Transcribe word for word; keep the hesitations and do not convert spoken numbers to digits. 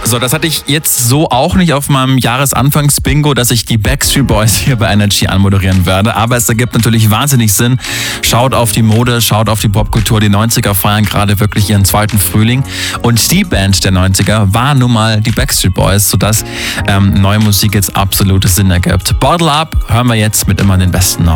So, das hatte ich jetzt so auch nicht auf meinem Jahresanfangs-Bingo, dass ich die Backstreet Boys hier bei Energy anmoderieren werde. Aber es ergibt natürlich wahnsinnig Sinn. Schaut auf die Mode, schaut auf die Popkultur. Die neunziger feiern gerade wirklich ihren zweiten Frühling. Und die Band der neunziger war nun mal die Backstreet Boys, sodass ähm, neue Musik jetzt absolutes Sinn ergibt. Bottle Up hören wir jetzt mit immer den besten noch.